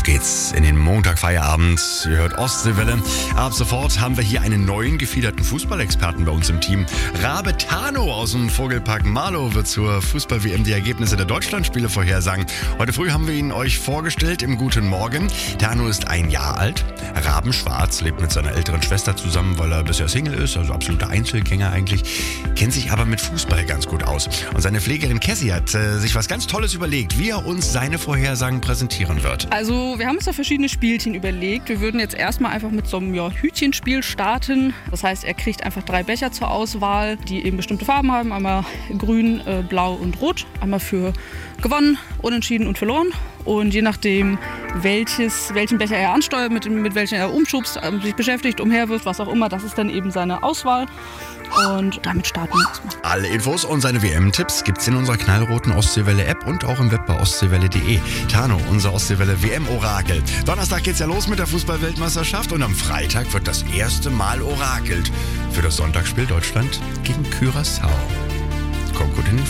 Auf geht's in den Montagfeierabend. Ihr hört Ostseewelle. Ab sofort haben wir hier einen neuen gefiederten Fußballexperten bei uns im Team. Rabe Tano aus dem Vogelpark Marlow wird zur Fußball-WM die Ergebnisse der Deutschlandspiele vorhersagen. Heute früh haben wir ihn euch vorgestellt im Guten Morgen. Tano ist 1 Jahr alt. Rabenschwarz, lebt mit seiner älteren Schwester zusammen, weil er bisher Single ist, also absoluter Einzelgänger eigentlich. Kennt sich aber mit Fußball ganz gut aus. Und seine Pflegerin Cassie hat sich was ganz Tolles überlegt, wie er uns seine Vorhersagen präsentieren wird. Also wir haben uns da verschiedene Spielchen überlegt. Wir würden jetzt erstmal einfach mit so einem Hütchenspiel starten. Das heißt, er kriegt einfach 3 Becher zur Auswahl, die eben bestimmte Farben haben. Einmal grün, blau und rot. Einmal für gewonnen, unentschieden und verloren. Und je nachdem, welchen Becher er ansteuert, mit welchem er umschubst, sich beschäftigt, umherwirft, was auch immer, das ist dann eben seine Auswahl. Und damit starten wir erstmal. Alle Infos und seine WM-Tipps gibt's in unserer knallroten Ostseewelle-App und auch im Web bei ostseewelle.de. Tano, unser Ostseewelle WM-Orakel. Donnerstag geht's ja los mit der Fußball-Weltmeisterschaft und am Freitag wird das erste Mal orakelt für das Sonntagsspiel Deutschland gegen Curaçao. Kommt gut in den